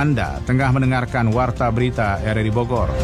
Anda tengah mendengarkan Warta Berita RRI Bogor.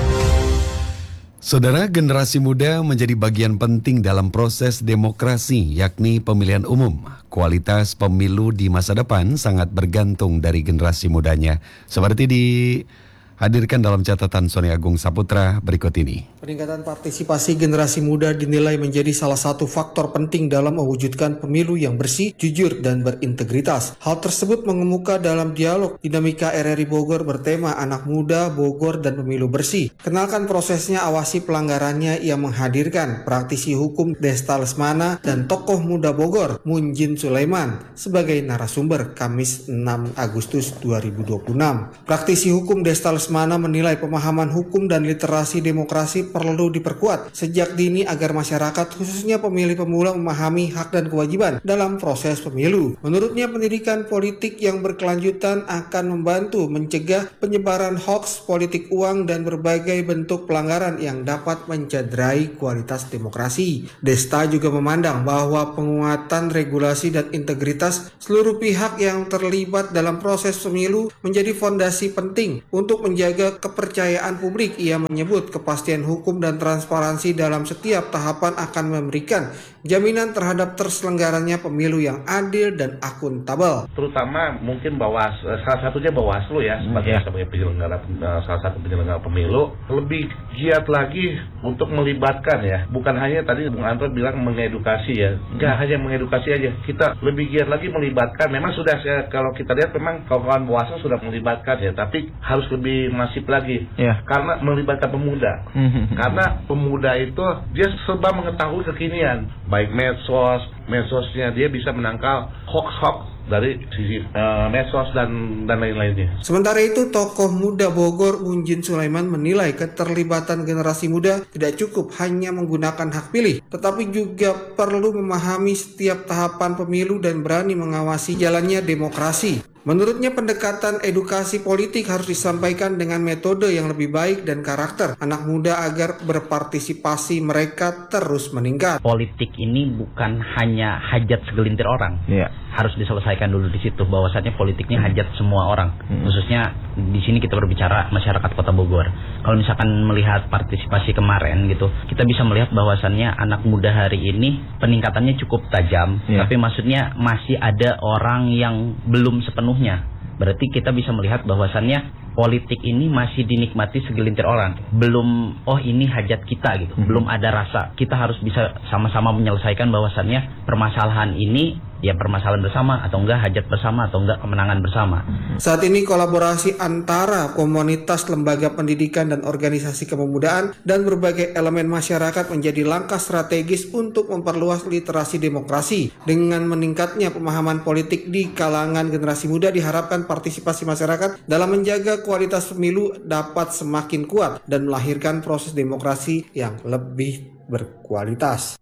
Saudara, generasi muda menjadi bagian penting dalam proses demokrasi, yakni pemilihan umum. Kualitas pemilu di masa depan sangat bergantung dari generasi mudanya. Seperti dihadirkan dalam catatan Sony Agung Saputra berikut ini. Peningkatan partisipasi generasi muda dinilai menjadi salah satu faktor penting dalam mewujudkan pemilu yang bersih, jujur, dan berintegritas. Hal tersebut mengemuka dalam dialog Dinamika RRI Bogor bertema Anak Muda, Bogor, dan Pemilu Bersih. Kenalkan prosesnya, awasi pelanggarannya yang menghadirkan praktisi hukum Desta Lesmana dan tokoh muda Bogor, Munjin Sulaiman, sebagai narasumber Kamis 6 Agustus 2026. Praktisi hukum Desta Lesmana menilai pemahaman hukum dan literasi demokrasi perlu diperkuat sejak dini agar masyarakat khususnya pemilih pemula memahami hak dan kewajiban dalam proses pemilu. Menurutnya, pendidikan politik yang berkelanjutan akan membantu mencegah penyebaran hoaks, politik uang, dan berbagai bentuk pelanggaran yang dapat mencederai kualitas demokrasi. Desta juga memandang bahwa penguatan regulasi dan integritas seluruh pihak yang terlibat dalam proses pemilu menjadi fondasi penting untuk menjaga kepercayaan publik. Ia menyebut kepastian hukum dan transparansi dalam setiap tahapan akan memberikan jaminan terhadap terselenggaranya pemilu yang adil dan akuntabel. Terutama mungkin salah satunya Bawaslu ya, sebagai penyelenggara, salah satu penyelenggara pemilu, lebih giat lagi untuk melibatkan ya. Bukan hanya tadi Bung Anton bilang mengedukasi ya, nggak hanya mengedukasi aja, kita lebih giat lagi melibatkan. Memang sudah, kalau kita lihat memang kawan-kawan Bawaslu sudah melibatkan ya, tapi harus lebih masif lagi ya, karena melibatkan pemuda. Karena pemuda itu dia serba mengetahui kekinian, baik medsosnya dia bisa menangkal hoax dari sisi medsos dan lain-lainnya. Sementara itu, tokoh muda Bogor Munjin Sulaiman menilai keterlibatan generasi muda tidak cukup hanya menggunakan hak pilih, tetapi juga perlu memahami setiap tahapan pemilu dan berani mengawasi jalannya demokrasi. Menurutnya, pendekatan edukasi politik harus disampaikan dengan metode yang lebih baik dan karakter anak muda agar berpartisipasi mereka terus meningkat. Politik ini bukan hanya hajat segelintir orang. Harus diselesaikan dulu di situ bahwasannya politiknya hajat semua orang. Khususnya di sini kita berbicara masyarakat Kota Bogor. Kalau misalkan melihat partisipasi kemarin gitu, kita bisa melihat bahwasannya anak muda hari ini peningkatannya cukup tajam, tapi maksudnya masih ada orang yang belum sepenuhnya. Berarti kita bisa melihat bahwasannya politik ini masih dinikmati segelintir orang. Belum, ini hajat kita gitu. Belum ada rasa. Kita harus bisa sama-sama menyelesaikan bahwasannya permasalahan ini ya permasalahan bersama atau enggak hajat bersama atau enggak kemenangan bersama. Saat ini kolaborasi antara komunitas, lembaga pendidikan dan organisasi kepemudaan dan berbagai elemen masyarakat menjadi langkah strategis untuk memperluas literasi demokrasi. Dengan meningkatnya pemahaman politik di kalangan generasi muda, diharapkan partisipasi masyarakat dalam menjaga kualitas pemilu dapat semakin kuat dan melahirkan proses demokrasi yang lebih berkualitas.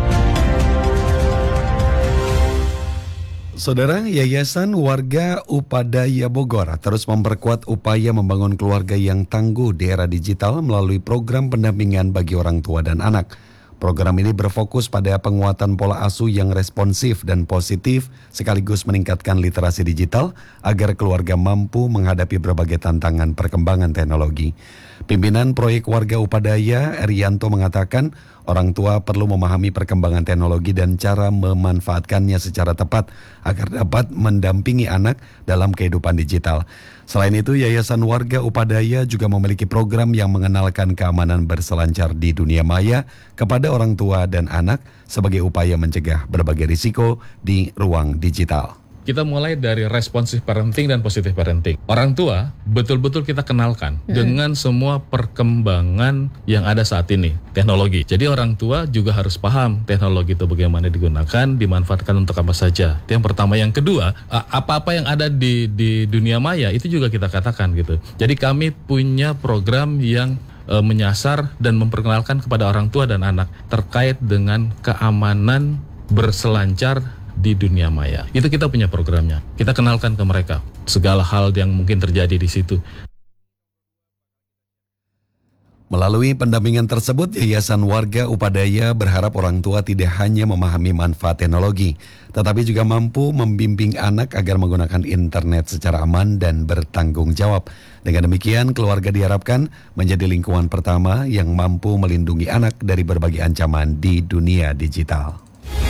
Saudara, Yayasan Warga Upadaya Bogor terus memperkuat upaya membangun keluarga yang tangguh di era digital melalui program pendampingan bagi orang tua dan anak. Program ini berfokus pada penguatan pola asuh yang responsif dan positif sekaligus meningkatkan literasi digital agar keluarga mampu menghadapi berbagai tantangan perkembangan teknologi. Pimpinan proyek Warga Upadaya, Erianto, mengatakan orang tua perlu memahami perkembangan teknologi dan cara memanfaatkannya secara tepat agar dapat mendampingi anak dalam kehidupan digital. Selain itu, Yayasan Warga Upadaya juga memiliki program yang mengenalkan keamanan berselancar di dunia maya kepada orang tua dan anak sebagai upaya mencegah berbagai risiko di ruang digital. Kita mulai dari responsif parenting dan positif parenting. Orang tua betul-betul kita kenalkan dengan semua perkembangan yang ada saat ini, teknologi. Jadi orang tua juga harus paham teknologi itu bagaimana digunakan, dimanfaatkan untuk apa saja. Itu yang pertama. Yang kedua, apa-apa yang ada di dunia maya itu juga kita katakan gitu. Jadi kami punya program yang menyasar dan memperkenalkan kepada orang tua dan anak terkait dengan keamanan berselancar di dunia maya. Itu kita punya programnya. Kita kenalkan ke mereka segala hal yang mungkin terjadi di situ. Melalui pendampingan tersebut, Yayasan Warga Upadaya berharap orang tua tidak hanya memahami manfaat teknologi, tetapi juga mampu membimbing anak agar menggunakan internet secara aman dan bertanggung jawab. Dengan demikian, keluarga diharapkan menjadi lingkungan pertama yang mampu melindungi anak dari berbagai ancaman di dunia digital.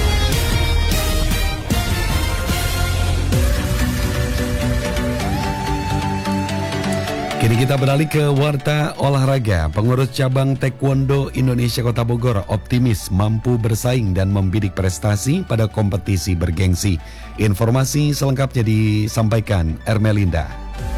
Kini kita beralih ke warta olahraga. Pengurus cabang Taekwondo Indonesia Kota Bogor optimis mampu bersaing dan membidik prestasi pada kompetisi bergengsi. Informasi selengkapnya disampaikan Ermelinda.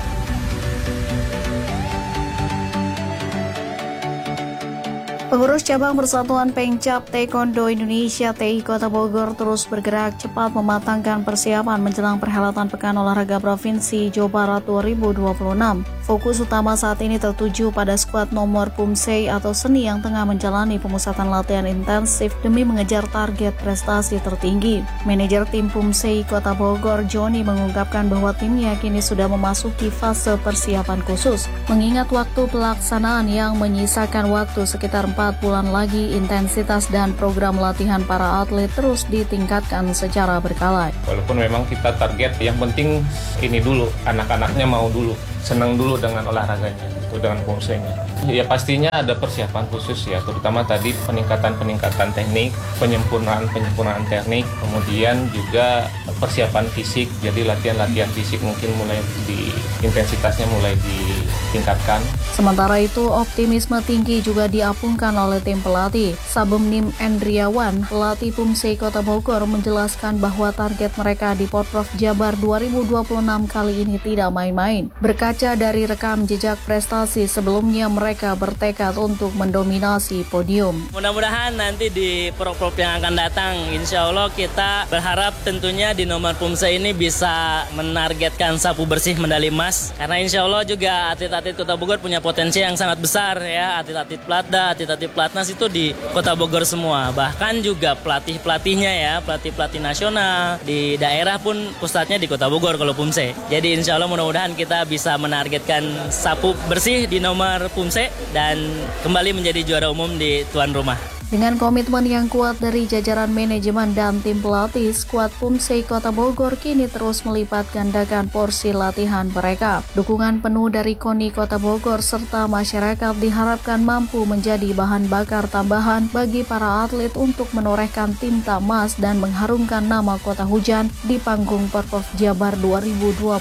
Pengurus cabang Persatuan Pengcap Taekwondo Indonesia TI Kota Bogor terus bergerak cepat mematangkan persiapan menjelang perhelatan Pekan Olahraga Provinsi Jawa Barat 2026. Fokus utama saat ini tertuju pada skuad nomor Pumsei atau seni yang tengah menjalani pemusatan latihan intensif demi mengejar target prestasi tertinggi. Manajer tim Pumsei Kota Bogor, Joni, mengungkapkan bahwa timnya kini sudah memasuki fase persiapan khusus. Mengingat waktu pelaksanaan yang menyisakan waktu sekitar 4 bulan lagi, intensitas dan program latihan para atlet terus ditingkatkan secara berkala. Walaupun memang kita target, yang penting ini dulu, anak-anaknya mau dulu, senang dulu dengan olahraganya, itu dengan Pumseinya. Ya pastinya ada persiapan khusus ya, terutama tadi peningkatan teknik, penyempurnaan teknik, kemudian juga persiapan fisik, jadi latihan fisik mungkin intensitasnya mulai ditingkatkan. Sementara itu, optimisme tinggi juga diapungkan oleh tim pelatih. Sabemnim Endriawan, pelatih Pumsei Kota Bogor, menjelaskan bahwa target mereka di Porprov Jabar 2026 kali ini tidak main-main. Berkaca dari rekam jejak prestasi sebelumnya, mereka bertekad untuk mendominasi podium. Mudah-mudahan nanti di Porprov yang akan datang, insya Allah kita berharap tentunya di nomor Pumsei ini bisa menargetkan sapu bersih medali emas. Karena insya Allah juga atlet-atlet Kota Bogor punya potensi yang sangat besar ya, atlet-atlet Platda, atlet-atlet Platnas itu di Kota Bogor semua. Bahkan juga pelatih-pelatihnya ya, pelatih-pelatih nasional di daerah pun pusatnya di Kota Bogor kalau Pumsei. Jadi insya Allah mudah-mudahan kita bisa menargetkan sapu bersih di nomor Pumsei dan kembali menjadi juara umum di tuan rumah. Dengan komitmen yang kuat dari jajaran manajemen dan tim pelatih, skuad Pumsei Kota Bogor kini terus melipat gandakan porsi latihan mereka. Dukungan penuh dari KONI Kota Bogor serta masyarakat diharapkan mampu menjadi bahan bakar tambahan bagi para atlet untuk menorehkan tinta emas dan mengharumkan nama Kota Hujan di panggung Porprov Jabar 2026